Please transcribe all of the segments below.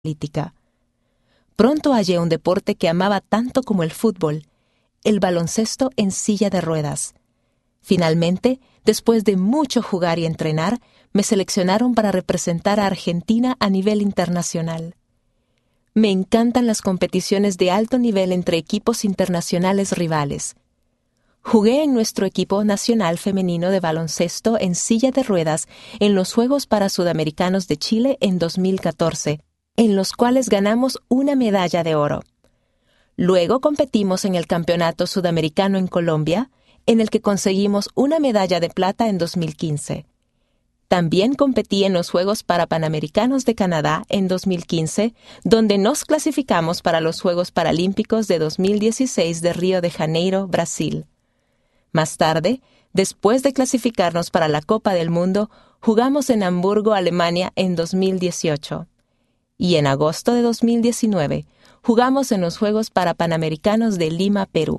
política. Pronto hallé un deporte que amaba tanto como el fútbol, el baloncesto en silla de ruedas. Finalmente, después de mucho jugar y entrenar, me seleccionaron para representar a Argentina a nivel internacional. Me encantan las competiciones de alto nivel entre equipos internacionales rivales. Jugué en nuestro equipo nacional femenino de baloncesto en silla de ruedas en los Juegos Parasudamericanos de Chile en 2014, en los cuales ganamos una medalla de oro. Luego competimos en el Campeonato Sudamericano en Colombia, en el que conseguimos una medalla de plata en 2015. También competí en los Juegos Parapanamericanos de Canadá en 2015, donde nos clasificamos para los Juegos Paralímpicos de 2016 de Río de Janeiro, Brasil. Más tarde, después de clasificarnos para la Copa del Mundo, jugamos en Hamburgo, Alemania, en 2018. Y en agosto de 2019, jugamos en los Juegos Parapanamericanos de Lima, Perú.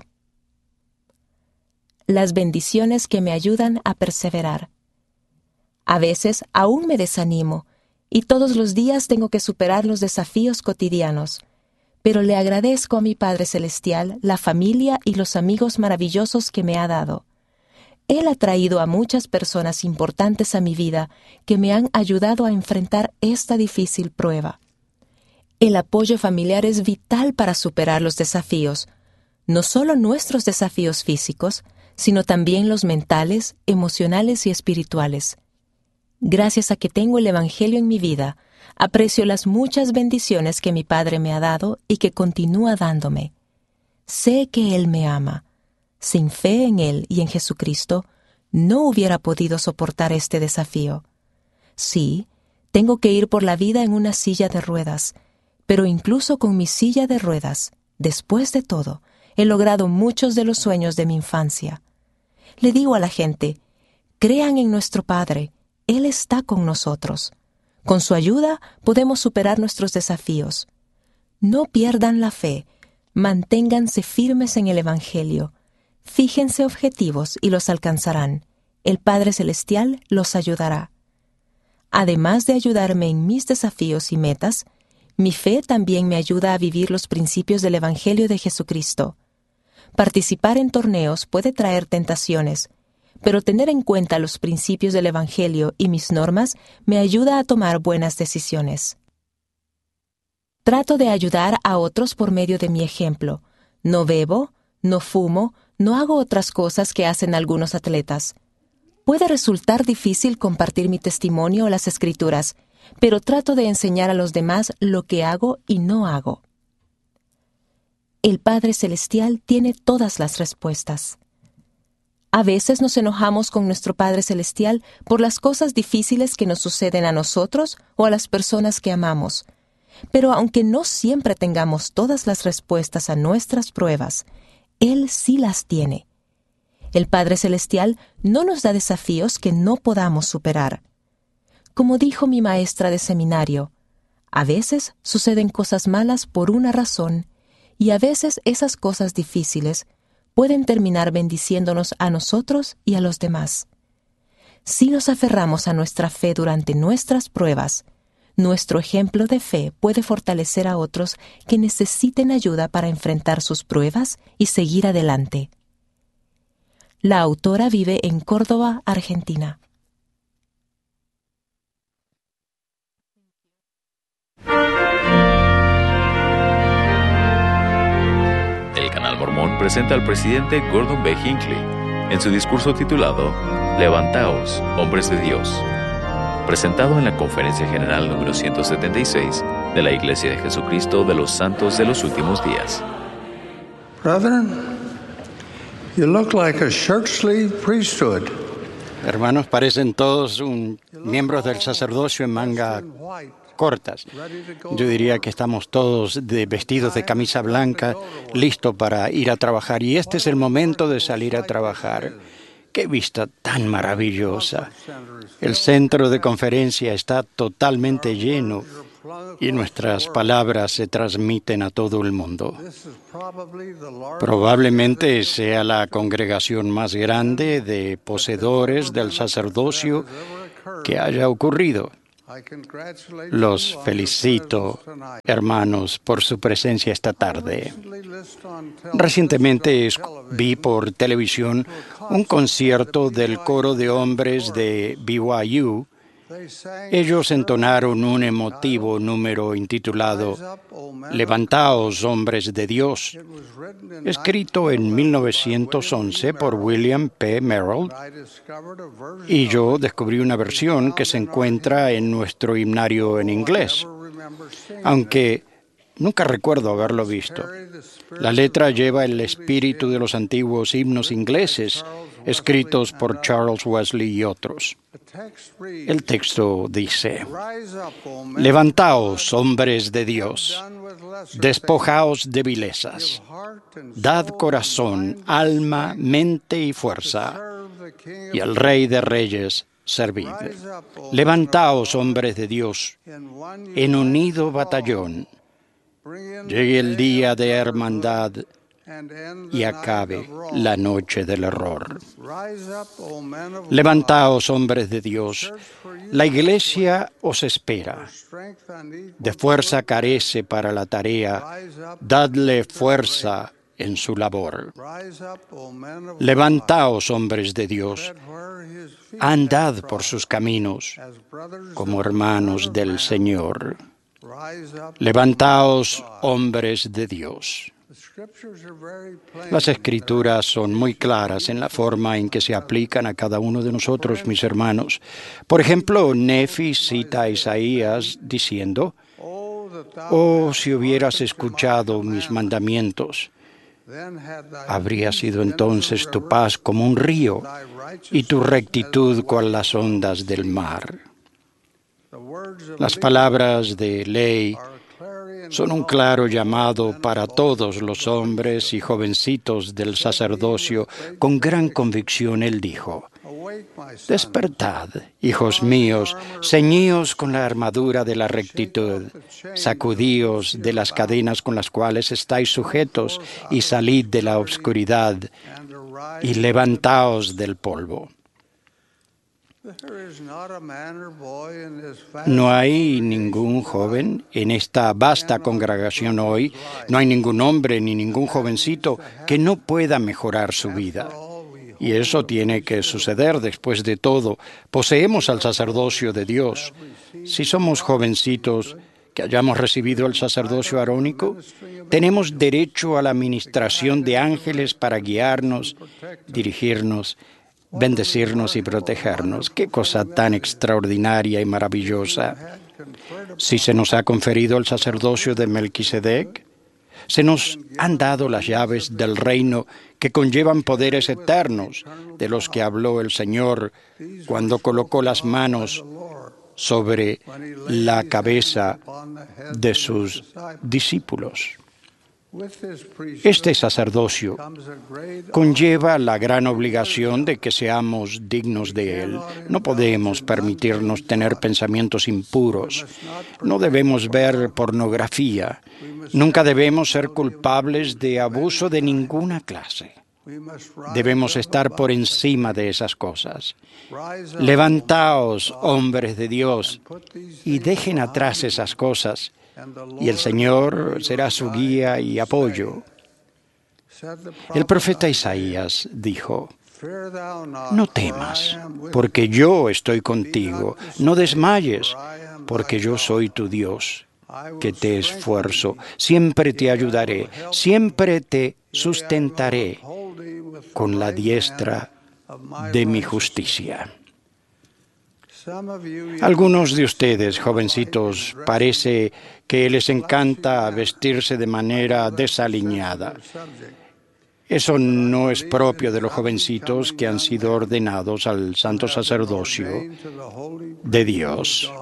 Las bendiciones que me ayudan a perseverar. A veces aún me desanimo, y todos los días tengo que superar los desafíos cotidianos. Pero le agradezco a mi Padre Celestial la familia y los amigos maravillosos que me ha dado. Él ha traído a muchas personas importantes a mi vida que me han ayudado a enfrentar esta difícil prueba. El apoyo familiar es vital para superar los desafíos, no solo nuestros desafíos físicos, sino también los mentales, emocionales y espirituales. Gracias a que tengo el Evangelio en mi vida, aprecio las muchas bendiciones que mi Padre me ha dado y que continúa dándome. Sé que Él me ama. Sin fe en Él y en Jesucristo, no hubiera podido soportar este desafío. Sí, tengo que ir por la vida en una silla de ruedas, pero incluso con mi silla de ruedas, después de todo, he logrado muchos de los sueños de mi infancia. Le digo a la gente, crean en nuestro Padre, Él está con nosotros. Con su ayuda podemos superar nuestros desafíos. No pierdan la fe, manténganse firmes en el Evangelio. Fíjense objetivos y los alcanzarán. El Padre Celestial los ayudará. Además de ayudarme en mis desafíos y metas, mi fe también me ayuda a vivir los principios del Evangelio de Jesucristo. Participar en torneos puede traer tentaciones, pero tener en cuenta los principios del Evangelio y mis normas me ayuda a tomar buenas decisiones. Trato de ayudar a otros por medio de mi ejemplo. No bebo, no fumo, no hago otras cosas que hacen algunos atletas. Puede resultar difícil compartir mi testimonio o las Escrituras, pero trato de enseñar a los demás lo que hago y no hago. El Padre Celestial tiene todas las respuestas. A veces nos enojamos con nuestro Padre Celestial por las cosas difíciles que nos suceden a nosotros o a las personas que amamos. Pero aunque no siempre tengamos todas las respuestas a nuestras pruebas, Él sí las tiene. El Padre Celestial no nos da desafíos que no podamos superar. Como dijo mi maestra de seminario, a veces suceden cosas malas por una razón, y a veces esas cosas difíciles pueden terminar bendiciéndonos a nosotros y a los demás. Si nos aferramos a nuestra fe durante nuestras pruebas, nuestro ejemplo de fe puede fortalecer a otros que necesiten ayuda para enfrentar sus pruebas y seguir adelante. La autora vive en Córdoba, Argentina. El Canal Mormón presenta al presidente Gordon B. Hinckley en su discurso titulado Levantaos, hombres de Dios, presentado en la Conferencia General número 176 de la Iglesia de Jesucristo de los Santos de los Últimos Días. Brethren, you look like a shirt-sleeve priesthood. Hermanos, parecen todos miembros del sacerdocio en manga cortas. Yo diría que estamos todos vestidos de camisa blanca, listos para ir a trabajar. Y este es el momento de salir a trabajar. ¡Qué vista tan maravillosa! El centro de conferencia está totalmente lleno y nuestras palabras se transmiten a todo el mundo. Probablemente sea la congregación más grande de poseedores del sacerdocio que haya ocurrido. Los felicito, hermanos, por su presencia esta tarde. Recientemente vi por televisión un concierto del coro de hombres de BYU. Ellos entonaron un emotivo número intitulado Levantaos, hombres de Dios, escrito en 1911 por William P. Merrill, y yo descubrí una versión que se encuentra en nuestro himnario en inglés, aunque nunca recuerdo haberlo visto. La letra lleva el espíritu de los antiguos himnos ingleses escritos por Charles Wesley y otros. El texto dice: Levantaos, hombres de Dios, despojaos de vilezas, dad corazón, alma, mente y fuerza, y al Rey de Reyes servid. Levantaos, hombres de Dios, en unido batallón, llegue el día de hermandad y acabe la noche del error. Levantaos, hombres de Dios, la Iglesia os espera. De fuerza carece para la tarea, dadle fuerza en su labor. Levantaos, hombres de Dios, andad por sus caminos como hermanos del Señor. Levantaos, hombres de Dios. Las Escrituras son muy claras en la forma en que se aplican a cada uno de nosotros, mis hermanos. Por ejemplo, Nefi cita a Isaías diciendo: «Oh, si hubieras escuchado mis mandamientos, habría sido entonces tu paz como un río y tu rectitud cual las ondas del mar». Las palabras de ley son un claro llamado para todos los hombres y jovencitos del sacerdocio. Con gran convicción él dijo: «Despertad, hijos míos, ceñíos con la armadura de la rectitud, sacudíos de las cadenas con las cuales estáis sujetos y salid de la obscuridad y levantaos del polvo». No hay ningún joven en esta vasta congregación hoy, no hay ningún hombre ni ningún jovencito que no pueda mejorar su vida. Y eso tiene que suceder. Después de todo, poseemos al sacerdocio de Dios. Si somos jovencitos que hayamos recibido el sacerdocio arónico, tenemos derecho a la ministración de ángeles para guiarnos, dirigirnos, bendecirnos y protegernos. ¡Qué cosa tan extraordinaria y maravillosa! Si se nos ha conferido el sacerdocio de Melquisedec, se nos han dado las llaves del reino que conllevan poderes eternos, de los que habló el Señor cuando colocó las manos sobre la cabeza de sus discípulos. Este sacerdocio conlleva la gran obligación de que seamos dignos de él. No podemos permitirnos tener pensamientos impuros. No debemos ver pornografía. Nunca debemos ser culpables de abuso de ninguna clase. Debemos estar por encima de esas cosas. Levantaos, hombres de Dios, y dejen atrás esas cosas, y el Señor será su guía y apoyo. El profeta Isaías dijo: «No temas, porque yo estoy contigo. No desmayes, porque yo soy tu Dios, que te esfuerzo. Siempre te ayudaré, siempre te sustentaré con la diestra de mi justicia». Algunos de ustedes, jovencitos, parece que les encanta vestirse de manera desaliñada. Eso no es propio de los jovencitos que han sido ordenados al santo sacerdocio de Dios.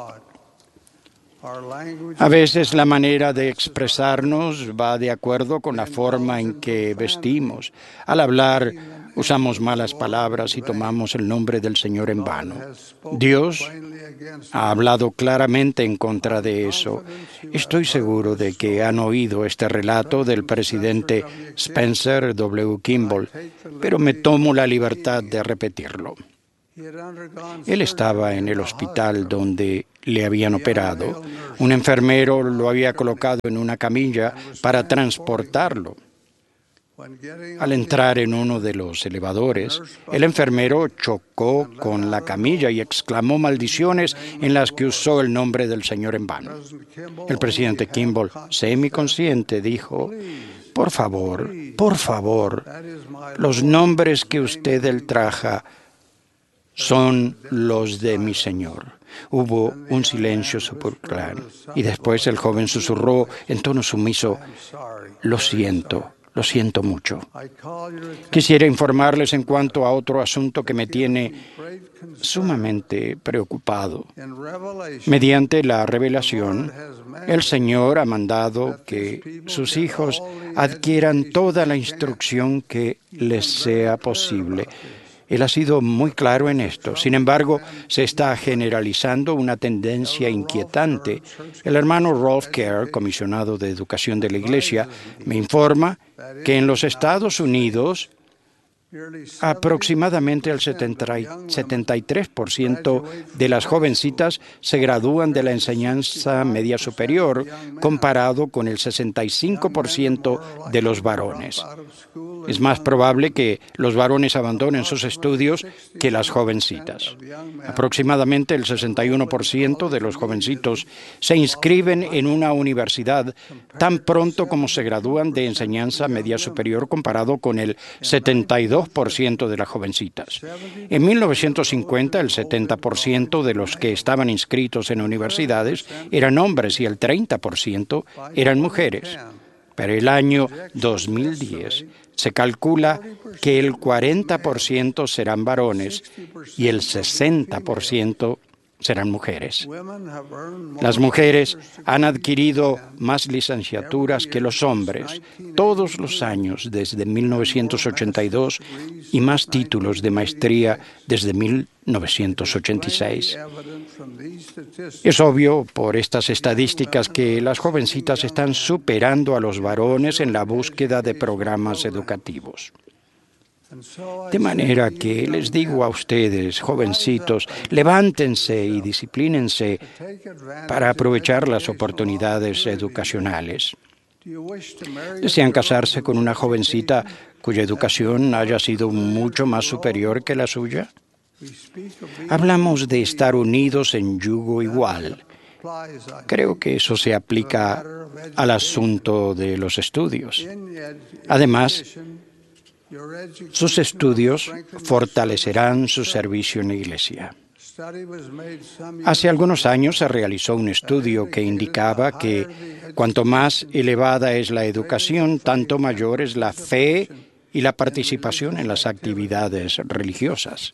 A veces la manera de expresarnos va de acuerdo con la forma en que vestimos. Al hablar, usamos malas palabras y tomamos el nombre del Señor en vano. Dios ha hablado claramente en contra de eso. Estoy seguro de que han oído este relato del presidente Spencer W. Kimball, pero me tomo la libertad de repetirlo. Él estaba en el hospital donde le habían operado. Un enfermero lo había colocado en una camilla para transportarlo. Al entrar en uno de los elevadores, el enfermero chocó con la camilla y exclamó maldiciones en las que usó el nombre del Señor en vano. El presidente Kimball, semiconsciente, dijo: por favor, los nombres que usted ultraja son los de mi Señor. Hubo un silencio sepulcral y después el joven susurró en tono sumiso: lo siento mucho. Quisiera informarles en cuanto a otro asunto que me tiene sumamente preocupado. Mediante la revelación, el Señor ha mandado que sus hijos adquieran toda la instrucción que les sea posible. Él ha sido muy claro en esto. Sin embargo, se está generalizando una tendencia inquietante. El hermano Rolf Kerr, comisionado de Educación de la Iglesia, me informa que en los Estados Unidos aproximadamente el 73% de las jovencitas se gradúan de la enseñanza media superior, comparado con el 65% de los varones. Es más probable que los varones abandonen sus estudios que las jovencitas. Aproximadamente el 61% de los jovencitos se inscriben en una universidad tan pronto como se gradúan de enseñanza media superior, comparado con el 72% de las jovencitas. En 1950, el 70% de los que estaban inscritos en universidades eran hombres y el 30% eran mujeres. Para el año 2010, se calcula que el 40% serán varones y el 60% serán mujeres. Las mujeres han adquirido más licenciaturas que los hombres todos los años desde 1982 y más títulos de maestría desde 1986. Es obvio por estas estadísticas que las jovencitas están superando a los varones en la búsqueda de programas educativos. De manera que les digo a ustedes, jovencitos, levántense y disciplínense para aprovechar las oportunidades educacionales. ¿Desean casarse con una jovencita cuya educación haya sido mucho más superior que la suya? Hablamos de estar unidos en yugo igual. Creo que eso se aplica al asunto de los estudios. Además, sus estudios fortalecerán su servicio en la Iglesia. Hace algunos años se realizó un estudio que indicaba que cuanto más elevada es la educación, tanto mayor es la fe y la participación en las actividades religiosas.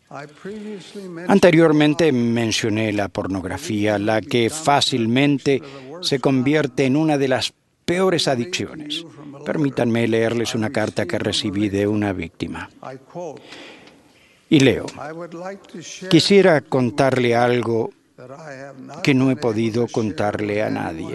Anteriormente mencioné la pornografía, la que fácilmente se convierte en una de las peores adicciones. Permítanme leerles una carta que recibí de una víctima. Y leo: quisiera contarle algo que no he podido contarle a nadie.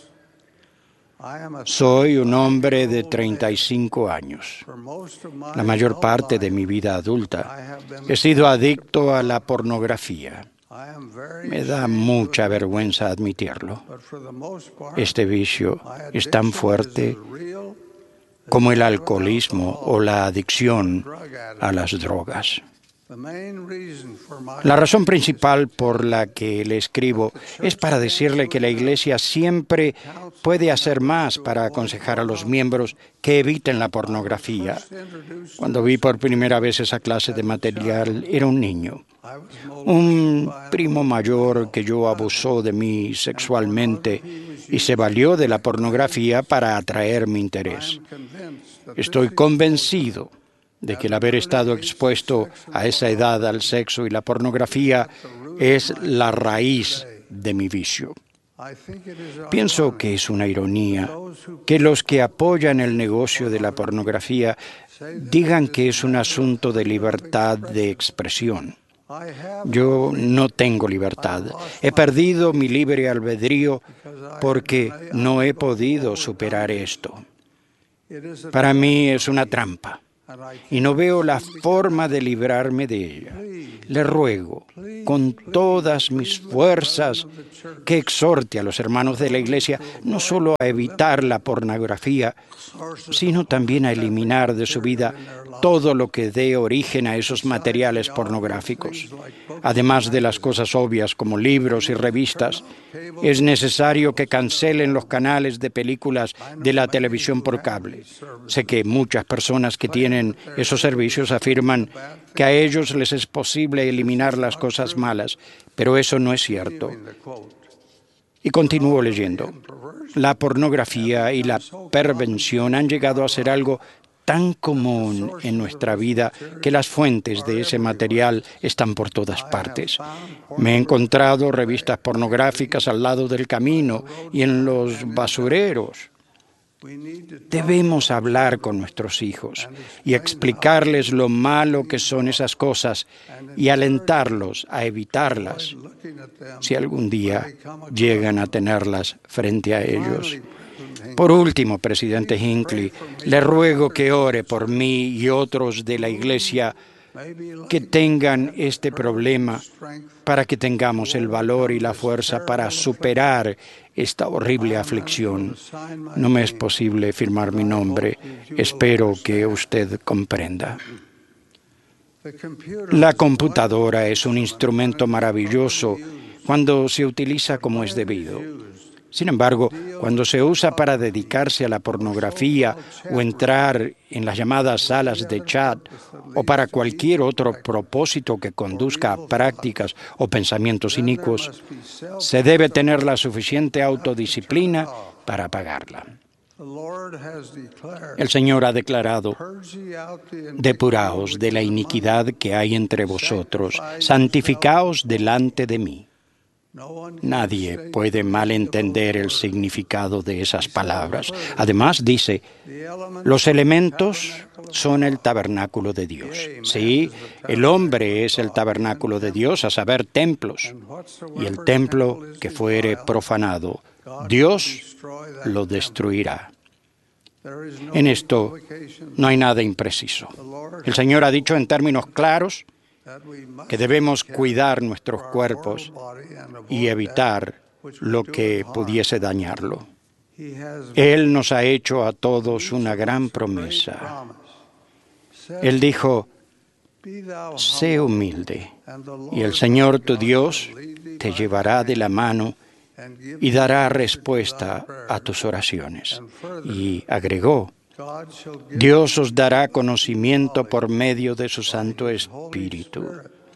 Soy un hombre de 35 años. La mayor parte de mi vida adulta he sido adicto a la pornografía. Me da mucha vergüenza admitirlo. Este vicio es tan fuerte como el alcoholismo o la adicción a las drogas. La razón principal por la que le escribo es para decirle que la Iglesia siempre puede hacer más para aconsejar a los miembros que eviten la pornografía. Cuando vi por primera vez esa clase de material, era un niño. Un primo mayor que yo abusó de mí sexualmente y se valió de la pornografía para atraer mi interés. Estoy convencido de que el haber estado expuesto a esa edad al sexo y la pornografía es la raíz de mi vicio. Pienso que es una ironía que los que apoyan el negocio de la pornografía digan que es un asunto de libertad de expresión. Yo no tengo libertad. He perdido mi libre albedrío porque no he podido superar esto. Para mí es una trampa y no veo la forma de librarme de ella. le ruego con todas mis fuerzas que exhorte a los hermanos de la Iglesia no solo a evitar la pornografía, sino también a eliminar de su vida todo lo que dé origen a esos materiales pornográficos. Además de las cosas obvias como libros y revistas, es necesario que cancelen los canales de películas de la televisión por cable. Sé que muchas personas que tienen esos servicios afirman que a ellos les es posible eliminar las cosas malas, pero eso no es cierto. Y continúo leyendo. La pornografía y la perversión han llegado a ser algo tan común en nuestra vida que las fuentes de ese material están por todas partes. Me he encontrado revistas pornográficas al lado del camino y en los basureros. Debemos hablar con nuestros hijos y explicarles lo malo que son esas cosas y alentarlos a evitarlas si algún día llegan a tenerlas frente a ellos. Por último, presidente Hinckley, le ruego que ore por mí y otros de la Iglesia que tengan este problema para que tengamos el valor y la fuerza para superar esta horrible aflicción. No me es posible firmar mi nombre. Espero que usted comprenda. La computadora es un instrumento maravilloso cuando se utiliza como es debido. Sin embargo, cuando se usa para dedicarse a la pornografía o entrar en las llamadas salas de chat o para cualquier otro propósito que conduzca a prácticas o pensamientos inicuos, se debe tener la suficiente autodisciplina para apagarla. El Señor ha declarado: depuraos de la iniquidad que hay entre vosotros, santificaos delante de mí. Nadie puede malentender el significado de esas palabras. Además, dice, los elementos son el tabernáculo de Dios. Sí, el hombre es el tabernáculo de Dios, a saber, templos. Y el templo que fuere profanado, Dios lo destruirá. En esto no hay nada impreciso. El Señor ha dicho en términos claros que debemos cuidar nuestros cuerpos y evitar lo que pudiese dañarlo. Él nos ha hecho a todos una gran promesa. Él dijo: sé humilde, y el Señor tu Dios te llevará de la mano y dará respuesta a tus oraciones. Y agregó: Dios os dará conocimiento por medio de su Santo Espíritu.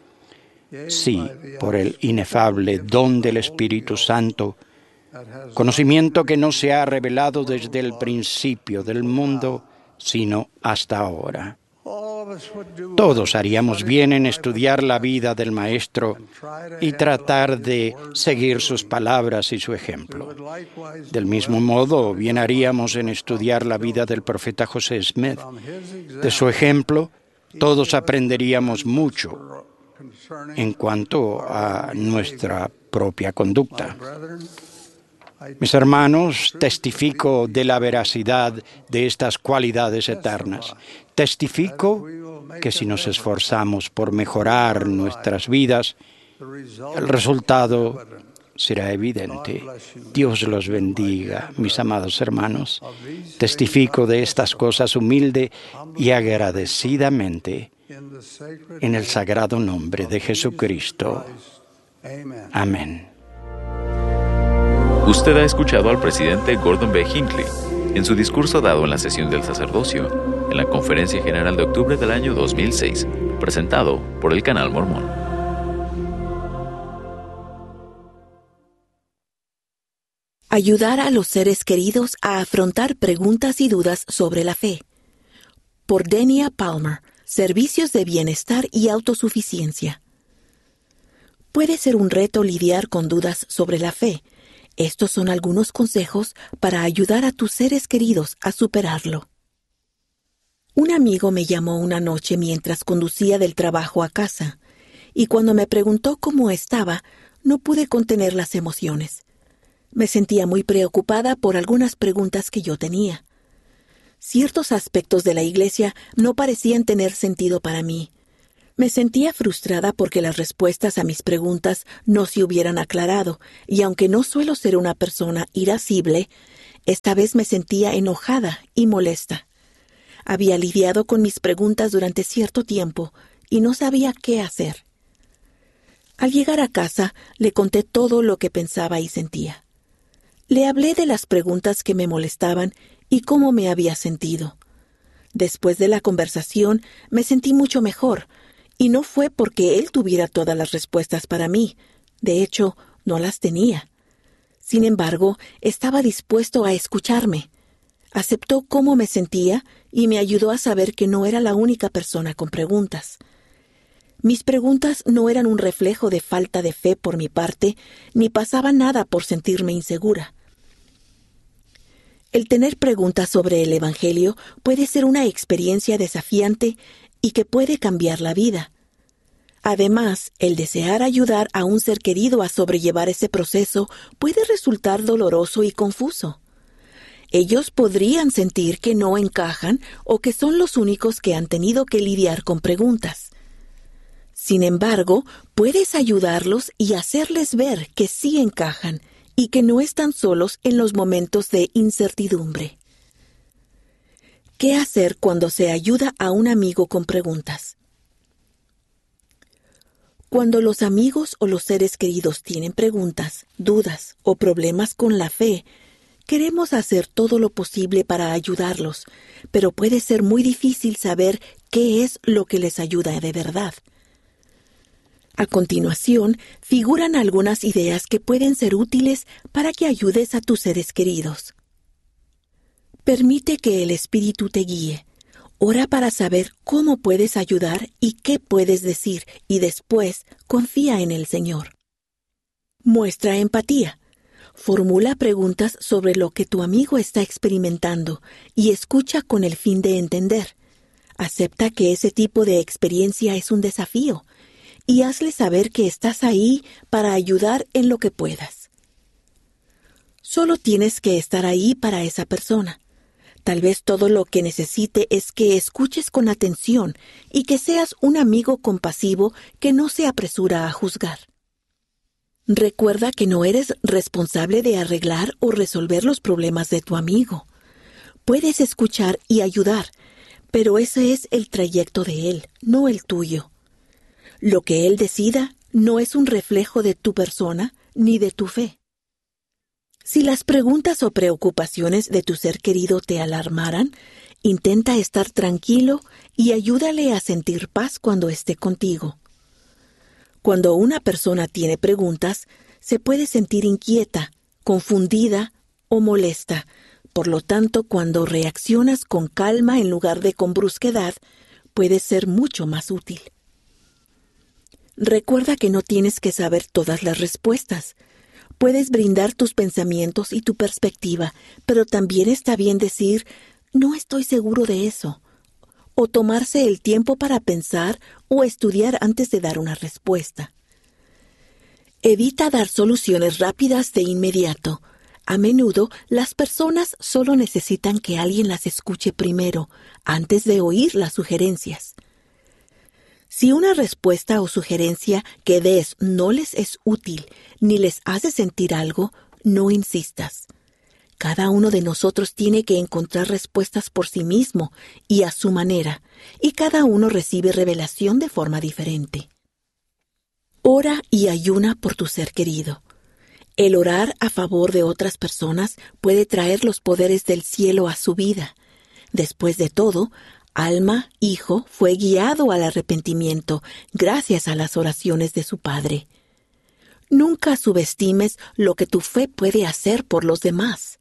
Sí, por el inefable don del Espíritu Santo, conocimiento que no se ha revelado desde el principio del mundo, sino hasta ahora. Todos haríamos bien en estudiar la vida del Maestro y tratar de seguir sus palabras y su ejemplo. Del mismo modo, bien haríamos en estudiar la vida del profeta José Smith. De su ejemplo, todos aprenderíamos mucho en cuanto a nuestra propia conducta. Mis hermanos, testifico de la veracidad de estas cualidades eternas. Testifico que si nos esforzamos por mejorar nuestras vidas, el resultado será evidente. Dios los bendiga, mis amados hermanos. Testifico de estas cosas humilde y agradecidamente en el sagrado nombre de Jesucristo. Amén. Usted ha escuchado al presidente Gordon B. Hinckley en su discurso dado en la sesión del sacerdocio, en la Conferencia General de octubre del año 2006, presentado por el Canal Mormón. Ayudar a los seres queridos a afrontar preguntas y dudas sobre la fe. Por Denia Palmer, Servicios de Bienestar y Autosuficiencia. Puede ser un reto lidiar con dudas sobre la fe. Estos son algunos consejos para ayudar a tus seres queridos a superarlo. Un amigo me llamó una noche mientras conducía del trabajo a casa, y cuando me preguntó cómo estaba, no pude contener las emociones. Me sentía muy preocupada por algunas preguntas que yo tenía. Ciertos aspectos de la iglesia no parecían tener sentido para mí. Me sentía frustrada porque las respuestas a mis preguntas no se hubieran aclarado, y aunque no suelo ser una persona irascible, esta vez me sentía enojada y molesta. Había lidiado con mis preguntas durante cierto tiempo y no sabía qué hacer. Al llegar a casa, le conté todo lo que pensaba y sentía. Le hablé de las preguntas que me molestaban y cómo me había sentido. Después de la conversación, me sentí mucho mejor, y no fue porque él tuviera todas las respuestas para mí. De hecho, no las tenía. Sin embargo, estaba dispuesto a escucharme. Aceptó cómo me sentía y me ayudó a saber que no era la única persona con preguntas. Mis preguntas no eran un reflejo de falta de fe por mi parte, ni pasaba nada por sentirme insegura. El tener preguntas sobre el Evangelio puede ser una experiencia desafiante y que puede cambiar la vida. Además, el desear ayudar a un ser querido a sobrellevar ese proceso puede resultar doloroso y confuso. Ellos podrían sentir que no encajan o que son los únicos que han tenido que lidiar con preguntas. Sin embargo, puedes ayudarlos y hacerles ver que sí encajan y que no están solos en los momentos de incertidumbre. ¿Qué hacer cuando se ayuda a un amigo con preguntas? Cuando los amigos o los seres queridos tienen preguntas, dudas o problemas con la fe, queremos hacer todo lo posible para ayudarlos, pero puede ser muy difícil saber qué es lo que les ayuda de verdad. A continuación, figuran algunas ideas que pueden ser útiles para que ayudes a tus seres queridos. Permite que el Espíritu te guíe. Ora para saber cómo puedes ayudar y qué puedes decir, y después confía en el Señor. Muestra empatía. Formula preguntas sobre lo que tu amigo está experimentando y escucha con el fin de entender. Acepta que ese tipo de experiencia es un desafío y hazle saber que estás ahí para ayudar en lo que puedas. Solo tienes que estar ahí para esa persona. Tal vez todo lo que necesite es que escuches con atención y que seas un amigo compasivo que no se apresura a juzgar. Recuerda que no eres responsable de arreglar o resolver los problemas de tu amigo. Puedes escuchar y ayudar, pero ese es el trayecto de él, no el tuyo. Lo que él decida no es un reflejo de tu persona ni de tu fe. Si las preguntas o preocupaciones de tu ser querido te alarmaran, intenta estar tranquilo y ayúdale a sentir paz cuando esté contigo. Cuando una persona tiene preguntas, se puede sentir inquieta, confundida o molesta. Por lo tanto, cuando reaccionas con calma en lugar de con brusquedad, puede ser mucho más útil. Recuerda que no tienes que saber todas las respuestas. Puedes brindar tus pensamientos y tu perspectiva, pero también está bien decir, no estoy seguro de eso, o tomarse el tiempo para pensar o estudiar antes de dar una respuesta. Evita dar soluciones rápidas de inmediato. A menudo, las personas solo necesitan que alguien las escuche primero, antes de oír las sugerencias. Si una respuesta o sugerencia que des no les es útil ni les hace sentir algo, no insistas. Cada uno de nosotros tiene que encontrar respuestas por sí mismo y a su manera, y cada uno recibe revelación de forma diferente. Ora y ayuna por tu ser querido. El orar a favor de otras personas puede traer los poderes del cielo a su vida. Después de todo, Alma, hijo, fue guiado al arrepentimiento gracias a las oraciones de su padre. Nunca subestimes lo que tu fe puede hacer por los demás.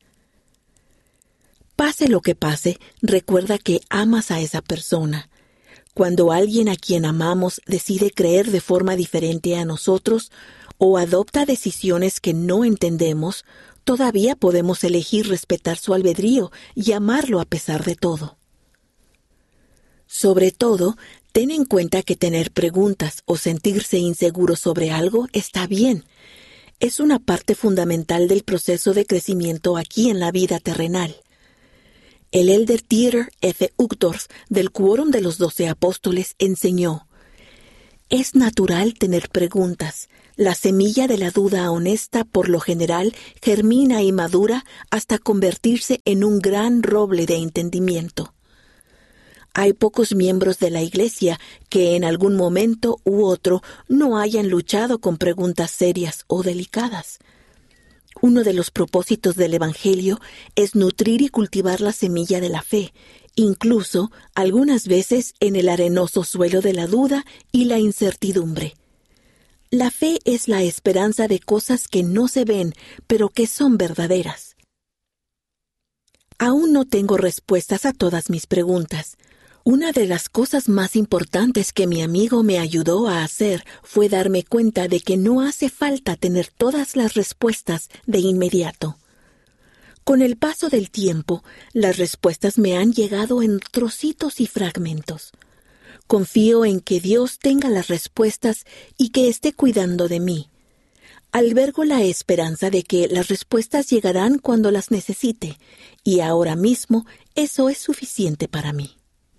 Pase lo que pase, recuerda que amas a esa persona. Cuando alguien a quien amamos decide creer de forma diferente a nosotros o adopta decisiones que no entendemos, todavía podemos elegir respetar su albedrío y amarlo a pesar de todo. Sobre todo, ten en cuenta que tener preguntas o sentirse inseguro sobre algo está bien. Es una parte fundamental del proceso de crecimiento aquí en la vida terrenal. El elder Dieter F. Uchtdorf del Quórum de los 12 Apóstoles enseñó: Es natural tener preguntas. La semilla de la duda honesta, por lo general, germina y madura hasta convertirse en un gran roble de entendimiento. Hay pocos miembros de la Iglesia que en algún momento u otro no hayan luchado con preguntas serias o delicadas. Uno de los propósitos del Evangelio es nutrir y cultivar la semilla de la fe, incluso algunas veces en el arenoso suelo de la duda y la incertidumbre. La fe es la esperanza de cosas que no se ven, pero que son verdaderas. Aún no tengo respuestas a todas mis preguntas. Una de las cosas más importantes que mi amigo me ayudó a hacer fue darme cuenta de que no hace falta tener todas las respuestas de inmediato. Con el paso del tiempo, las respuestas me han llegado en trocitos y fragmentos. Confío en que Dios tenga las respuestas y que esté cuidando de mí. Albergo la esperanza de que las respuestas llegarán cuando las necesite, y ahora mismo eso es suficiente para mí.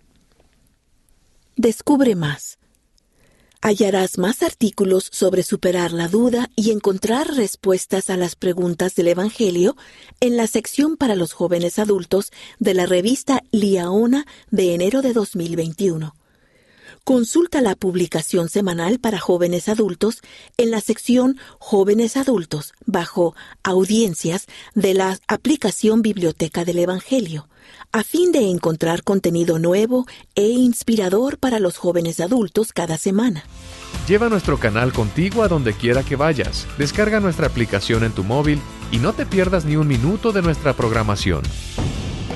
Descubre más. Hallarás más artículos sobre superar la duda y encontrar respuestas a las preguntas del Evangelio en la sección para los jóvenes adultos de la revista Liaona de enero de 2021. Consulta la publicación semanal para jóvenes adultos en la sección Jóvenes Adultos bajo Audiencias de la aplicación Biblioteca del Evangelio, a fin de encontrar contenido nuevo e inspirador para los jóvenes adultos cada semana. Lleva nuestro canal contigo a donde quiera que vayas. Descarga nuestra aplicación en tu móvil y no te pierdas ni un minuto de nuestra programación.